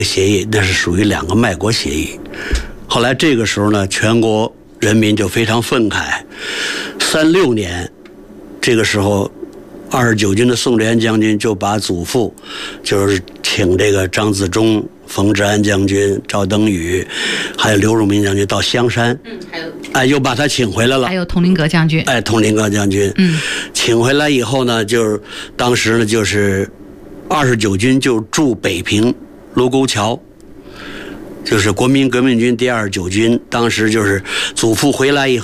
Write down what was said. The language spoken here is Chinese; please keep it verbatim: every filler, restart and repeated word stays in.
协议，那是属于两个卖国协议。后来这个时候呢，全国人民就非常愤慨。三六年，这个时候，二十九军的宋濂将军就把祖父，就是请这个张自忠、冯治安将军、赵登禹，还有刘汝明将军到香山， 嗯，还有， 哎，又把他请回来了。 还有佟麟阁将军， 哎，佟麟阁将军， 嗯， 请回来以后呢，就是当时呢，就是二十九军就驻北平卢沟桥。就是国民革命军第二十九军，当时就是祖父回来以后。